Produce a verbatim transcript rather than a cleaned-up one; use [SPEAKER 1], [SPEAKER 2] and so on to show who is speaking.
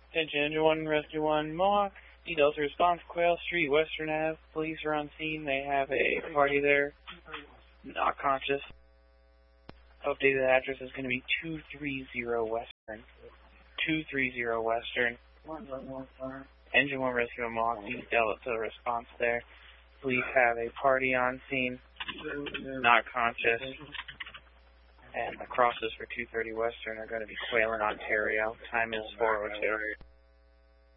[SPEAKER 1] Attention, Engine one, Rescue one, Mohawk. Details to response, Quail Street, Western Ave. Police are on scene. They have a party there. Not conscious. Updated address is going to be two thirty Western. two thirty Western. Engine one, Rescue one, Mohawk. Detail to the response there. Police have a party on scene. Not conscious. And the crosses for two thirty Western are going to be Quail in Ontario. Time is four oh two.